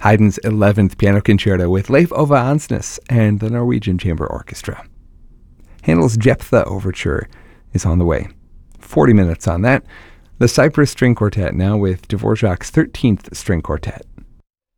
Haydn's 11th Piano Concerto with Leif Ove Ansnes and the Norwegian Chamber Orchestra. Handel's Jephthah Overture is on the way. 40 minutes on that. The Cyprus String Quartet now with Dvorak's 13th String Quartet.